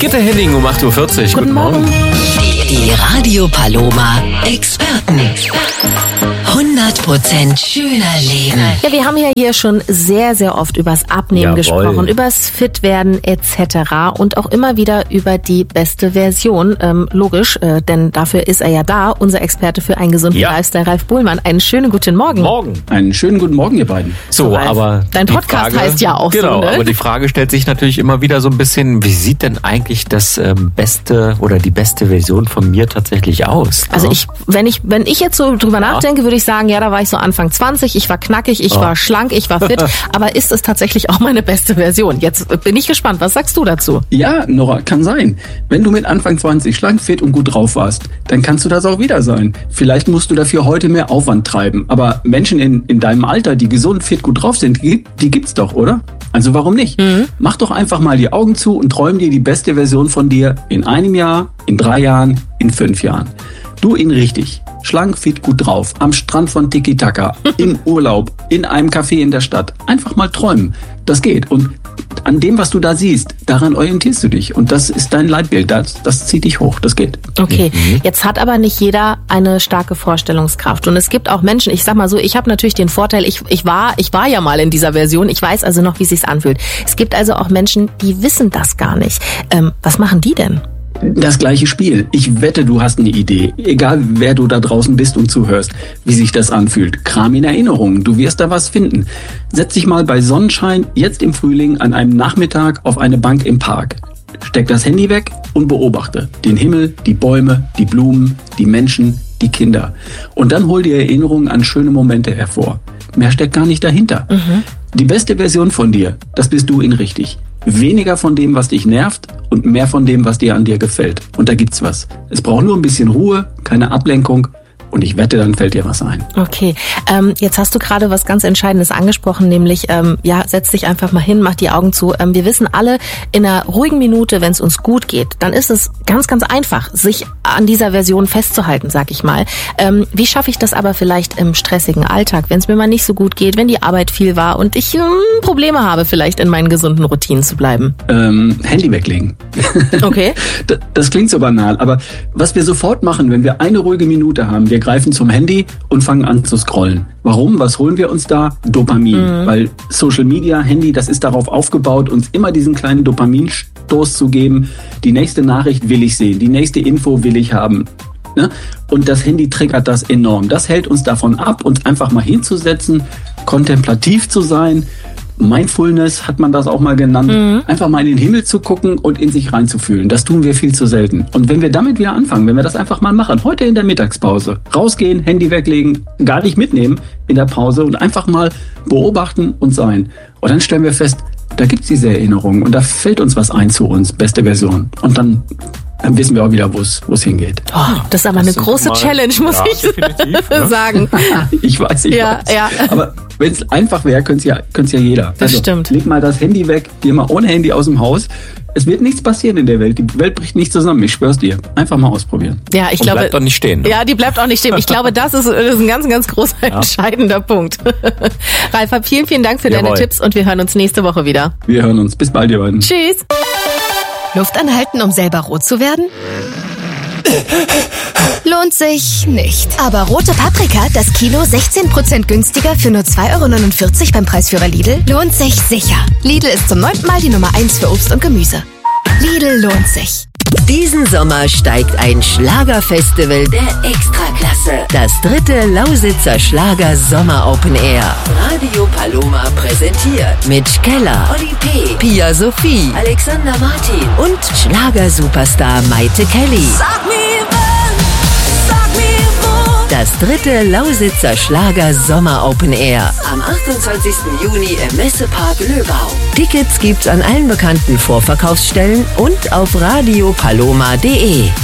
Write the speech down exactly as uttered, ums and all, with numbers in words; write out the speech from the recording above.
Gitte Henning um acht Uhr vierzig. Guten, Guten Morgen. Morgen. Die Radio Paloma Experten. hundert Prozent schöner Leben. Ja, wir haben ja hier schon sehr, sehr oft übers Abnehmen Jawohl. gesprochen, übers Fitwerden et cetera und auch immer wieder über die beste Version. Ähm, logisch, äh, denn dafür ist er ja da, unser Experte für einen gesunden ja. Lifestyle, Ralf Bohlmann. Einen schönen guten Morgen. Morgen. Einen schönen guten Morgen, ihr beiden. So, so aber dein Podcast Frage, heißt ja auch genau, so, ne? aber die Frage stellt sich natürlich immer wieder so ein bisschen, wie sieht denn eigentlich das ähm, beste oder die beste Version von mir tatsächlich aus? Ne? Also ich, wenn ich, wenn ich jetzt so drüber ja. nachdenke, würde ich sagen, ja, da war ich so Anfang zwanzig, ich war knackig, ich oh. war schlank, ich war fit, aber ist es tatsächlich auch meine beste Version? Jetzt bin ich gespannt, was sagst du dazu? Ja, Nora, kann sein. Wenn du mit Anfang zwanzig schlank, fit und gut drauf warst, dann kannst du das auch wieder sein. Vielleicht musst du dafür heute mehr Aufwand treiben, aber Menschen in, in deinem Alter, die gesund, fit, gut drauf sind, die, die gibt's doch, oder? Also warum nicht? Mhm. Mach doch einfach mal die Augen zu und träum dir die beste Version von dir in einem Jahr, in drei Jahren, in fünf Jahren. Du ihn richtig. Schlank, fit, gut drauf. Am Strand von Tiki-Taka. Im Urlaub. In einem Café in der Stadt. Einfach mal träumen. Das geht. Und an dem, was du da siehst, daran orientierst du dich. Und das ist dein Leitbild. Das, das zieht dich hoch. Das geht. Okay. Jetzt hat aber nicht jeder eine starke Vorstellungskraft. Und es gibt auch Menschen, ich sag mal so, ich habe natürlich den Vorteil, ich, ich, war, ich war ja mal in dieser Version. Ich weiß also noch, wie es sich anfühlt. Es gibt also auch Menschen, die wissen das gar nicht. Ähm, was machen die denn? Das gleiche Spiel. Ich wette, du hast eine Idee. Egal, wer du da draußen bist und zuhörst, wie sich das anfühlt. Kram in Erinnerungen. Du wirst da was finden. Setz dich mal bei Sonnenschein jetzt im Frühling an einem Nachmittag auf eine Bank im Park. Steck das Handy weg und beobachte den Himmel, die Bäume, die Blumen, die Menschen, die Kinder. Und dann hol dir Erinnerungen an schöne Momente hervor. Mehr steckt gar nicht dahinter. Mhm. Die beste Version von dir, das bist du in richtig. Weniger von dem, was dich nervt und mehr von dem, was dir an dir gefällt. Und da gibt's was. Es braucht nur ein bisschen Ruhe, keine Ablenkung. Und ich wette, dann fällt dir was ein. Okay, ähm, jetzt hast du gerade was ganz Entscheidendes angesprochen, nämlich, ähm, ja, setz dich einfach mal hin, mach die Augen zu. Ähm, wir wissen alle, in einer ruhigen Minute, wenn es uns gut geht, dann ist es ganz, ganz einfach, sich an dieser Version festzuhalten, sag ich mal. Ähm, wie schaffe ich das aber vielleicht im stressigen Alltag, wenn es mir mal nicht so gut geht, wenn die Arbeit viel war und ich ähm, Probleme habe, vielleicht in meinen gesunden Routinen zu bleiben? Ähm, Handy weglegen. Okay. das, das klingt so banal, aber was wir sofort machen, wenn wir eine ruhige Minute haben, wir greifen zum Handy und fangen an zu scrollen. Warum? Was holen wir uns da? Dopamin. Mhm. Weil Social Media, Handy, das ist darauf aufgebaut, uns immer diesen kleinen Dopaminstoß zu geben. Die nächste Nachricht will ich sehen, die nächste Info will ich haben. Ne? Und das Handy triggert das enorm. Das hält uns davon ab, uns einfach mal hinzusetzen, kontemplativ zu sein. Mindfulness hat man das auch mal genannt. Mhm. Einfach mal in den Himmel zu gucken und in sich reinzufühlen. Das tun wir viel zu selten. Und wenn wir damit wieder anfangen, wenn wir das einfach mal machen, heute in der Mittagspause, rausgehen, Handy weglegen, gar nicht mitnehmen in der Pause und einfach mal beobachten und sein. Und dann stellen wir fest, da gibt's diese Erinnerungen und da fällt uns was ein zu uns, beste Version. Und dann Dann wissen wir auch wieder, wo es hingeht. Oh, das ist aber das eine große mal, Challenge, muss ja, ich sagen. Ich weiß, ich ja, weiß. Ja. Aber wenn es einfach wäre, könnte es ja, könnte es ja jeder. Das also, stimmt. Leg mal das Handy weg, geh mal ohne Handy aus dem Haus. Es wird nichts passieren in der Welt. Die Welt bricht nicht zusammen, ich schwör's dir. Einfach mal ausprobieren. Ja, ich Und glaube, bleibt doch nicht stehen. Ne? Ja, die bleibt auch nicht stehen. Ich glaube, das ist, das ist ein ganz, ganz großer, ja. entscheidender Punkt. Ralf, vielen, vielen Dank für Jawohl. deine Tipps und wir hören uns nächste Woche wieder. Wir hören uns. Bis bald, ihr beiden. Tschüss. Luft anhalten, um selber rot zu werden? Lohnt sich nicht. Aber rote Paprika, das Kilo sechzehn Prozent günstiger für nur zwei Euro neunundvierzig beim Preisführer Lidl, lohnt sich sicher. Lidl ist zum neunten Mal die Nummer eins für Obst und Gemüse. Lidl lohnt sich. Diesen Sommer steigt ein Schlagerfestival der Extraklasse. Das dritte Lausitzer Schlager Sommer Open Air. Radio Paloma präsentiert Mitch Keller, Oli P., Pia Sophie, Alexander Martin und Schlagersuperstar Maite Kelly. Sag mir wann, sag mir wo. Das dritte Lausitzer Schlager Sommer Open Air. Am achtundzwanzigsten Juni im Messepark Löbau. Tickets gibt's an allen bekannten Vorverkaufsstellen und auf radio paloma punkt de.